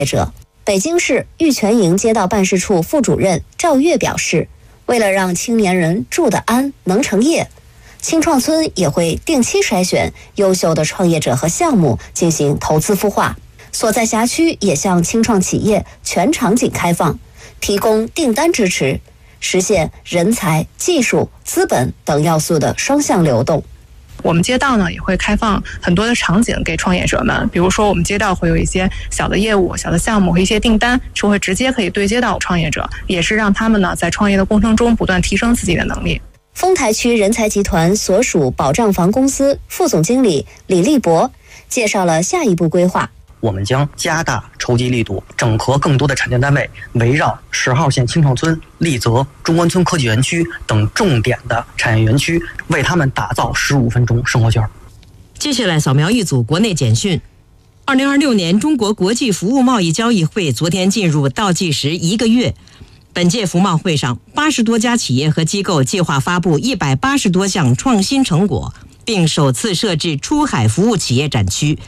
者。北京市玉泉营街道办事处副主任赵月表示，为了让青年人住得安、能成业，青创村也会定期筛选优秀的创业者和项目进行投资孵化。所在辖区也向青创企业全场景开放，提供订单支持，实现人才、技术、资本等要素的双向流动。 我们街道呢也会开放很多的场景给创业者们，比如说我们街道会有一些小的业务、小的项目和一些订单，是会直接可以对接到创业者，也是让他们呢在创业的过程中不断提升自己的能力。 丰台区人才集团所属保障房公司副总经理李立博介绍了下一步规划。 我们将加大筹集力度，整合更多的产业单位，围绕10号线青创村、丽泽、中关村科技园区等重点的产业园区，为他们打造15分钟生活圈。 接下来扫描一组国内简讯。2026年中国国际服务贸易交易会昨天进入倒计时1个月。本届服贸会上，80多家企业和机构计划发布180多项创新成果，并首次设置出海服务企业展区。